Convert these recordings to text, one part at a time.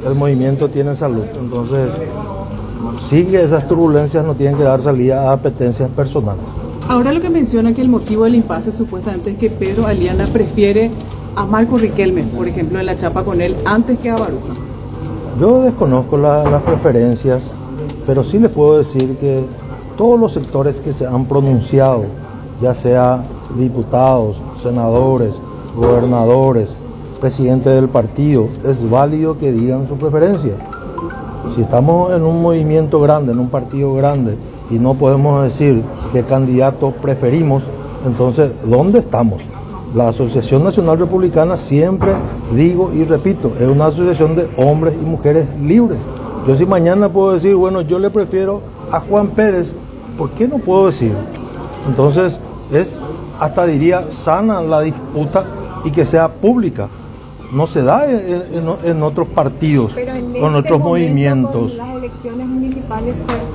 el movimiento tiene salud. Entonces, sí que esas turbulencias no tienen que dar salida a apetencias personales. Ahora lo que menciona que el motivo del impasse supuestamente es que Pedro Aliana prefiere a Marco Riquelme, por ejemplo, en la chapa con él, antes que a Baruja. Yo desconozco las preferencias, pero sí les puedo decir que todos los sectores que se han pronunciado, ya sea diputados, senadores, gobernadores, presidente del partido, es válido que digan su preferencia. Si estamos en un movimiento grande, en un partido grande, y no podemos decir qué candidato preferimos, entonces, ¿dónde estamos? La Asociación Nacional Republicana, siempre digo y repito, es una asociación de hombres y mujeres libres. Yo si mañana puedo decir, bueno, yo le prefiero a Juan Pérez, ¿por qué no puedo decir? Entonces, es, hasta diría, sana la disputa y que sea pública. No se da en otros partidos, o en otros movimientos. Con las elecciones municipales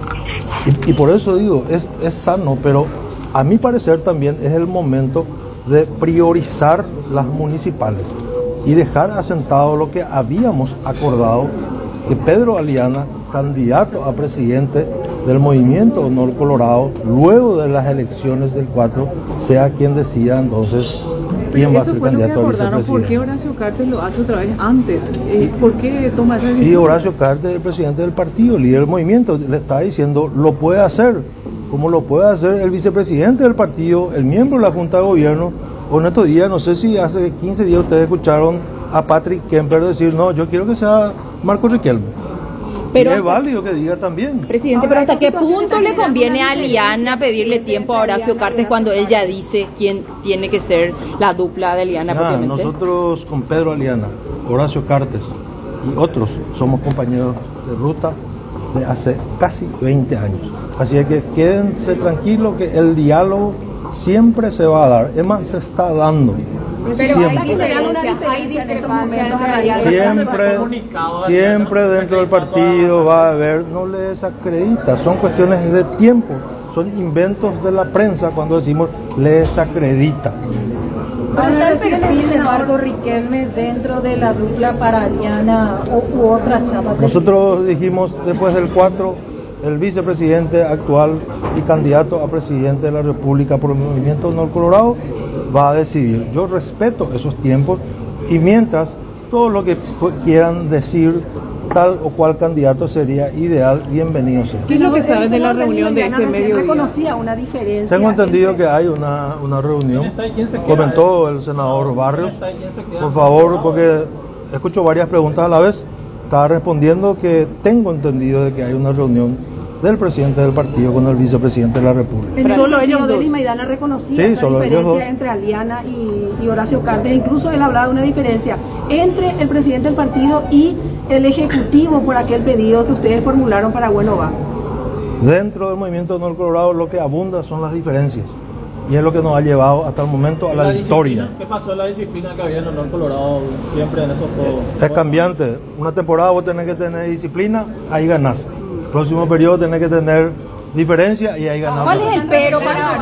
y por eso digo, es sano, pero a mi parecer también es el momento de priorizar las municipales y dejar asentado lo que habíamos acordado, que Pedro Aliana, candidato a presidente del Movimiento Honor Colorado, luego de las elecciones del 4, sea quien decida entonces quién va a ser candidato a vicepresidente. ¿Por qué Horacio Cartes lo hace otra vez antes? ¿Por qué toma esa decisión? Y Horacio Cartes, el presidente del partido, el líder del movimiento, le está diciendo, lo puede hacer, como lo puede hacer el vicepresidente del partido, el miembro de la Junta de Gobierno. O en estos días, no sé si hace 15 días ustedes escucharon a Patrick Kemper decir, no, yo quiero que sea Marco Riquelme. Pero es válido que diga también. Presidente, pero ¿hasta qué punto le conviene a Aliana pedirle tiempo a Horacio Cartes cuando él ya dice quién tiene que ser la dupla de Aliana propiamente? Nosotros con Pedro Aliana, Horacio Cartes y otros somos compañeros de ruta de hace casi 20 años. Así es que quédense tranquilos que el diálogo siempre se va a dar. Es más, se está dando. Pero siempre dentro del partido va a haber, no le desacredita, son cuestiones de tiempo, son inventos de la prensa cuando decimos le desacredita. ¿Cuál es el perfil de Marco Riquelme dentro de la dupla para Aliana u otra chapa? Nosotros dijimos después del 4, el vicepresidente actual y candidato a presidente de la República por el Movimiento Honor Colorado va a decidir. Yo respeto esos tiempos y mientras todo lo que quieran decir tal o cual candidato sería ideal, bienvenido sea. ¿Qué es lo que sabes de la reunión de este mediodía? Reconocía una diferencia. Tengo entendido que hay una reunión, comentó el senador Barrios. Por favor, porque escucho varias preguntas a la vez, estaba respondiendo que tengo entendido de que hay una reunión del presidente del partido con el vicepresidente de la República. Pero solo ellos dos. Y Maidana reconocía esa diferencia entre Aliana y Horacio Cartes. Incluso él hablaba de una diferencia entre el presidente del partido y el ejecutivo por aquel pedido que ustedes formularon para Buenova. Dentro del Movimiento Honor Colorado lo que abunda son las diferencias. Y es lo que nos ha llevado hasta el momento a la victoria. ¿Qué pasó en la disciplina que había en Honor Colorado siempre en estos juegos? Es cambiante. Una temporada vos tenés que tener disciplina, ahí ganás. Próximo periodo tenés que tener diferencia y ahí ganamos. ¿Cuál es el pero para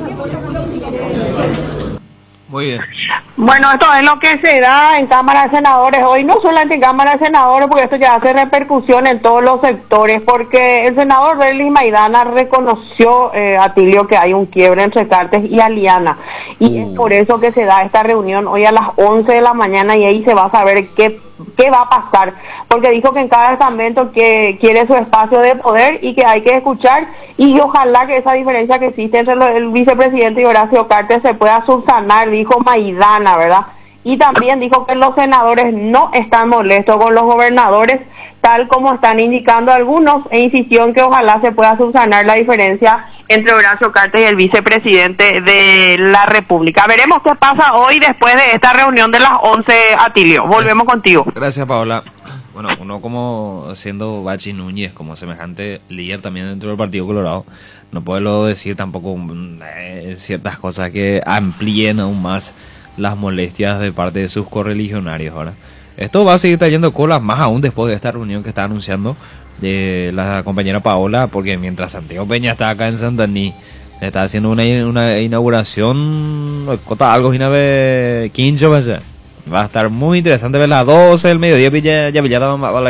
Muy bien. Bueno, esto es lo que se da en Cámara de Senadores hoy, no solamente en Cámara de Senadores, porque esto ya hace repercusión en todos los sectores, porque el senador Berlis Maidana reconoció, Atilio, que hay un quiebre entre Cartes y Aliana, y es por eso que se da esta reunión hoy a las 11 de la mañana y ahí se va a saber qué va a pasar, porque dijo que en cada estamento que quiere su espacio de poder y que hay que escuchar, y ojalá que esa diferencia que existe entre el vicepresidente y Horacio Cartes se pueda subsanar, dijo Maidana, ¿verdad? Y también dijo que los senadores no están molestos con los gobernadores, tal como están indicando algunos, e insistió en que ojalá se pueda subsanar la diferencia entre Horacio Cartes y el vicepresidente de la República. Veremos qué pasa hoy después de esta reunión de las 11, Atilio. Volvemos contigo. Gracias, Paola. Bueno, uno como siendo Bachi Núñez, como semejante líder también dentro del Partido Colorado, no puedo decir tampoco ciertas cosas que amplíen aún más las molestias de parte de sus correligionarios. Ahora, esto va a seguir trayendo colas más aún después de esta reunión que está anunciando la compañera Paola, porque mientras Santiago Peña está acá en Santaní, está haciendo una inauguración, algo quincho, va a estar muy interesante ver las 12 del mediodía, ya